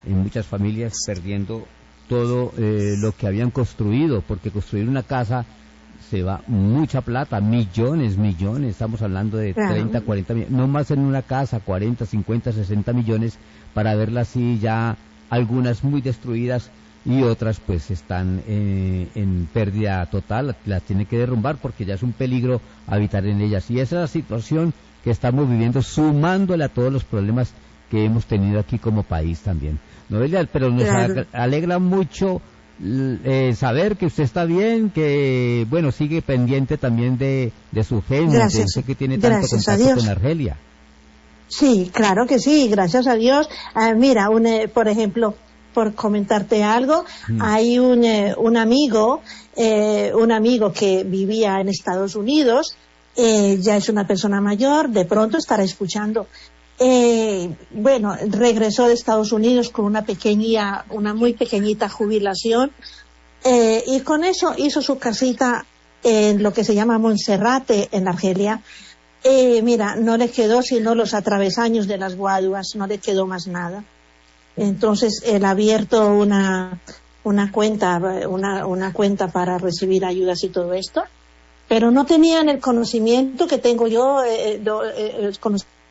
en muchas familias perdiendo todo lo que habían construido, porque construir una casa se va mucha plata, millones, estamos hablando de Claro. 30, 40 millones, no más en una casa, 40, 50, 60 millones, para verla así ya, algunas muy destruidas y otras pues están en pérdida total, las tiene que derrumbar porque ya es un peligro habitar en ellas, y esa es la situación que estamos viviendo, sumándole a todos los problemas que hemos tenido aquí como país también. Noelia, pero nos Claro. alegra mucho saber que usted está bien, que bueno, sigue pendiente también de su gente, Gracias. sé que tiene tanto Gracias a contacto Dios. con Argelia. Sí, claro que sí, gracias a Dios. Mira, por ejemplo, por comentarte algo, hay un amigo que vivía en Estados Unidos, ya es una persona mayor, de pronto estará escuchando. Bueno, regresó de Estados Unidos con una muy pequeñita jubilación, y con eso hizo su casita en lo que se llama Monserrate, en Argelia. Mira, no le quedó sino los atravesaños de las guaduas, no le quedó más nada. Entonces él ha abierto una cuenta para recibir ayudas y todo esto, pero no tenían el conocimiento que tengo yo, el conocimiento